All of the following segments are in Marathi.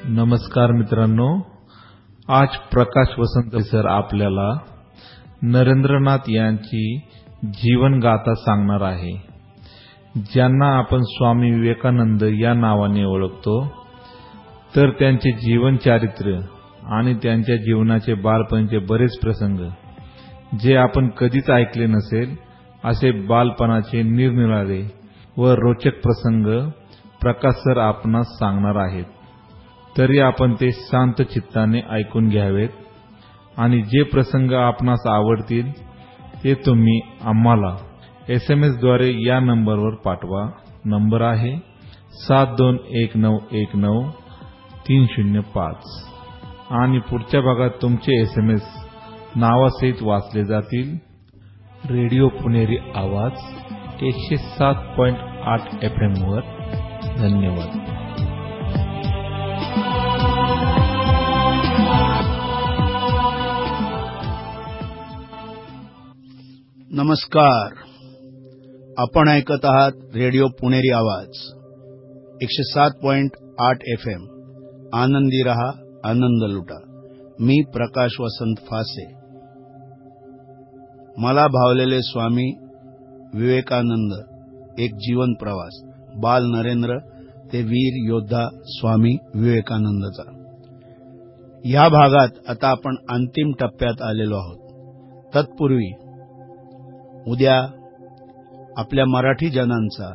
नमस्कार मित्रांनो, आज प्रकाश वसंत सर आपल्याला नरेंद्रनाथ यांची जीवन गाथा सांगणार आहे, ज्यांना आपण स्वामी विवेकानंद या नावाने ओळखतो. तर त्यांचे जीवन चारित्र्य आणि त्यांच्या जीवनाचे बालपणीचे बरेच प्रसंग जे आपण कधीच ऐकले नसेल असे बालपणाचे निरनिराळे व रोचक प्रसंग प्रकाश सर आपणास सांगणार आहेत. तरी आपण ते शांत चित्ताने ऐकून घ्यावेत आणि जे प्रसंग आपणास आवडतील ते तुम्ही आम्हाला SMS द्वारे या नंबरवर पाठवा. नंबर आहे 7219193005 आणि पुढच्या भागात तुमचे SMS नावासहित वाचले जातील. रेडिओ पुणेरी आवाज 107.8 FM वर. धन्यवाद. नमस्कार. आपण ऐकत आहात रेडिओ पुणेरी आवाज 107.8 FM. आनंदी रहा, आनंद लुटा. मी प्रकाश वसंत फासे. मला भावलेले स्वामी विवेकानंद, एक जीवन प्रवास, बाल नरेंद्र ते वीर योद्धा स्वामी विवेकानंदचा. या भागात आता आपण अंतिम टप्प्यात आलेलो आहोत. तत्पूर्वी उद्या आपल्या मराठी जनांचा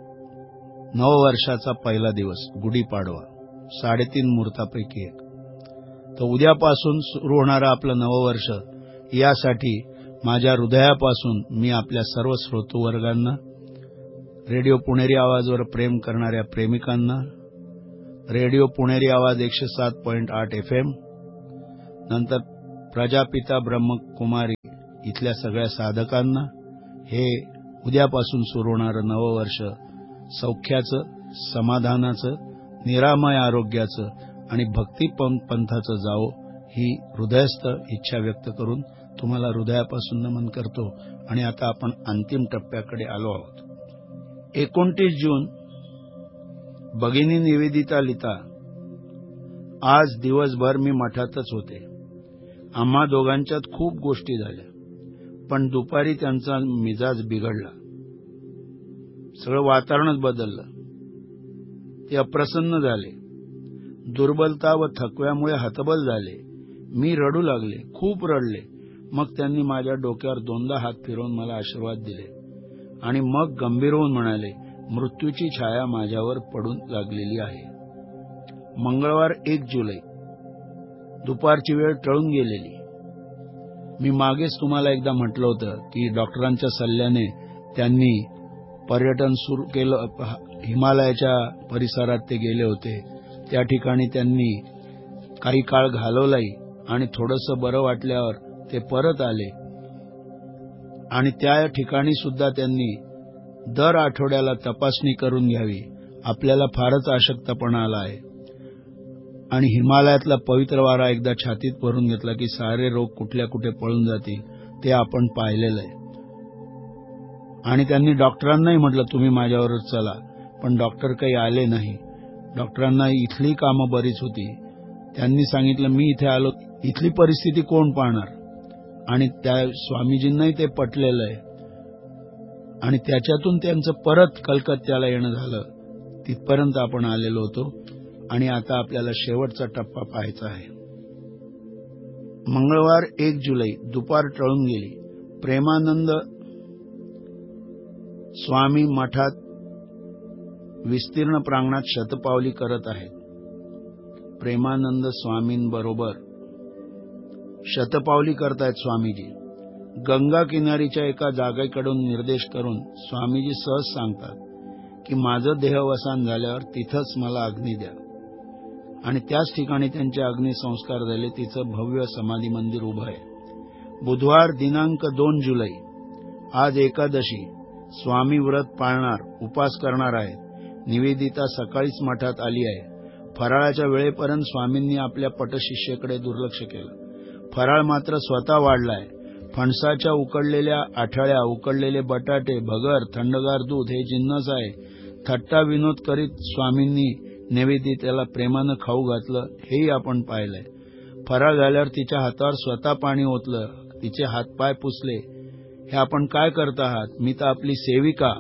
नववर्षाचा पहिला दिवस, गुढीपाडवा, 3.5 मुहूर्तापैकी एक. तर उद्यापासून सुरू होणारं आपलं नववर्ष, यासाठी माझ्या हृदयापासून मी आपल्या सर्व श्रोतृवर्गांना, रेडिओ पुणेरी आवाजवर प्रेम करणाऱ्या प्रेमिकांना, रेडिओ पुणेरी आवाज 107.8 FM, नंतर प्रजापिता ब्रह्मकुमारी इथल्या सगळ्या साधकांना, हे उद्यापासून सुरू होणारं नववर्ष सौख्याचं, समाधानाचं, निरामय आरोग्याचं आणि भक्ती पंथाचं जावो, ही हृदयस्थ इच्छा व्यक्त करून तुम्हाला हृदयापासून नमन करतो. आणि आता आपण अंतिम टप्प्याकडे आलो आहोत. 29 जून, भगिनी निवेदिता लिता. आज दिवसभर मी मठातच होते. आम्हा दोघांच्यात खूप गोष्टी झाल्या, पण दुपारी त्यांचा मिजाज बिघडला. सगळं वातावरणच बदललं. ते अप्रसन्न झाले. दुर्बलता व थकव्यामुळे हतबल झाले. मी रडू लागले, खूप रडले. मग त्यांनी माझ्या डोक्यावर 2दा हात फिरवून मला आशीर्वाद दिले आणि मग गंभीर होऊन म्हणाले, मृत्यूची छाया माझ्यावर पडून लागलेली आहे. मंगळवार 1 जुलै, दुपारची वेळ टळून गेलेली. मी मागेच तुम्हाला एकदा म्हटलं होतं की डॉक्टरांच्या सल्ल्याने त्यांनी पर्यटन सुरू केलं. हिमालयाच्या परिसरात ते गेले होते. त्या ठिकाणी त्यांनी काही काळ घालवलाही आणि थोडंसं बरं वाटल्यावर ते परत आले. आणि त्या ठिकाणी सुद्धा त्यांनी दर आठवड्याला तपासणी करून घ्यावी. आपल्याला फारच अशक्तपणा आला आहे. आणि हिमालयातला पवित्र वारा एकदा छातीत भरून घेतला की सारे रोग कुठल्या कुठे पळून जातील, ते आपण पाहिलेलं आहे. आणि त्यांनी डॉक्टरांनाही म्हटलं तुम्ही माझ्यावर चला, पण डॉक्टर काही आले नाही. डॉक्टरांना इथली कामं बरीच होती. त्यांनी सांगितलं मी इथे आलो, इथली परिस्थिती कोण पाहणार. आणि त्या स्वामीजींनाही ते पटलेलं आहे. आणि त्याच्यातून त्यांचं परत कलकत्त्याला येणं झालं. तिथपर्यंत आपण आलेलो होतो. आणि आता आपल्याला शेवटचा टप्पा पाहायचा आहे. मंगळवार 1 जुलै, दुपार टळून गेली. प्रेमानंद स्वामी मठात विस्तीर्ण प्रांगणात शतपावली करत आहेत. प्रेमानंद स्वामींबरोबर शतपावली करतायत स्वामीजी. गंगा किनारीच्या एका जागेकडून निर्देश करून स्वामीजी सहज सांगतात की माझं देहवसान झाल्यावर तिथंच मला अग्नी द्या. आणि त्याच ठिकाणी त्यांचे अग्निसंस्कार झाले. तिचं भव्य समाधी मंदिर उभं आहे. बुधवार दिनांक 2 जुलै, आज एकादशी. स्वामी व्रत पाळणार, उपास करणार आहेत. निवेदिता सकाळीच मठात आली आहे. फराळाच्या वेळेपर्यंत स्वामींनी आपल्या पटशिष्येकडे दुर्लक्ष केलं. फराळ मात्र स्वतः वाढलाय. फणसाच्या उकडलेल्या आठळ्या, उकडलेले बटाटे, भगर, थंडगार दूध हे जिन्नस आहे. थट्टा विनोद करीत स्वामींनी निवेदितेला प्रेमानं खाऊ घातलं हेही आपण पाहिलंय. फराळ झाल्यावर तिच्या हातावर स्वतः पाणी ओतलं, तिचे हातपाय पुसले. हे आपण काय करत आहात, मी तर आपली सेविका,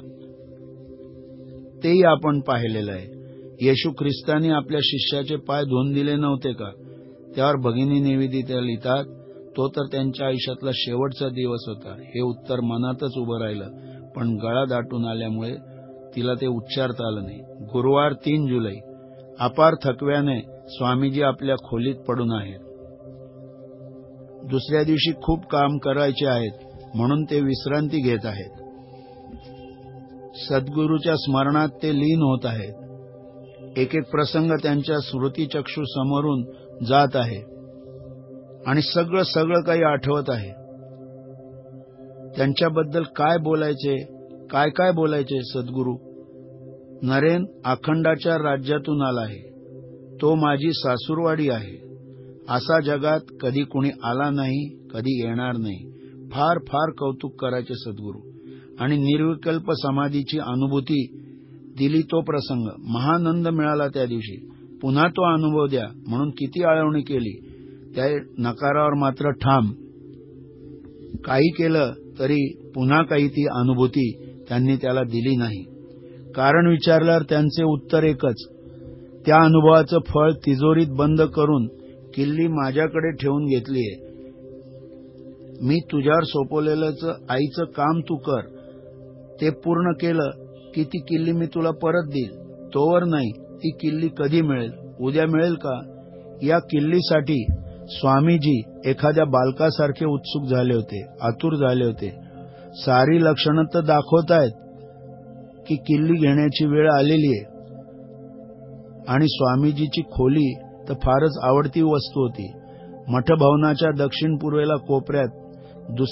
तेही आपण पाहिलेलं आहे. येशू ख्रिस्तानी आपल्या शिष्याचे पाय धुवून दिले नव्हते का? त्यावर भगिनी निवेदिता लिहितात, तो तर त्यांच्या आयुष्यातला शेवटचा दिवस होता. हे उत्तर मनातच उभं राहिलं, पण गळा दाटून आल्यामुळे तिला ते उच्चारता आलं नाही. गुरुवार 3 जुलै. अपार थकव्याने स्वामीजी आपल्या खोलीत पडून आहेत. दुसऱ्या दिवशी खूप काम करायचे आहेत म्हणून ते विश्रांती घेत आहेत. सद्गुरूच्या स्मरणात ते लीन होत आहेत. एक एक प्रसंग त्यांच्या स्मृतिचक्षु समोरून जात आहे आणि सगळं काही आठवत आहे. त्यांच्याबद्दल काय बोलायचे सद्गुरू. नरेन अखंडाच्या राज्यातून आला आहे, तो माझी सासूरवाडी आहे. असा जगात कधी कुणी आला नाही, कधी येणार नाही. फार फार कौतुक करायचे सद्गुरू. आणि निर्विकल्प समाधीची अनुभूती दिली तो प्रसंग. महानंद मिळाला त्या दिवशी. पुन्हा तो अनुभव द्या म्हणून किती आळवणी केली, त्या नकारावर मात्र ठाम. काही केलं तरी पुन्हा काही ती अनुभूती त्यांनी त्याला दिली नाही. कारण विचारल्यावर त्यांचे उत्तर एकच, त्या अनुभवाचं फळ तिजोरीत बंद करून किल्ली माझ्याकडे ठेवून घेतलीये. मी तुझ्यावर सोपवलेलं आईचं काम तू कर. ते पूर्ण केलं की ती किल्ली मी तुला परत देईल. तोवर नाही. ती किल्ली कधी मिळेल? उद्या मिळेल का? या किल्लीसाठी स्वामीजी एखाद्या बालकासारखे उत्सुक झाले होते, आतुर झाले होते. सारी लक्षणं तर दाखवतायत की किल्ली घेण्याची वेळ आलेली आहे. आणि स्वामीजीची खोली तर फारच आवडती वस्तू होती. मठभवनाच्या दक्षिण पूर्वेला कोपऱ्यात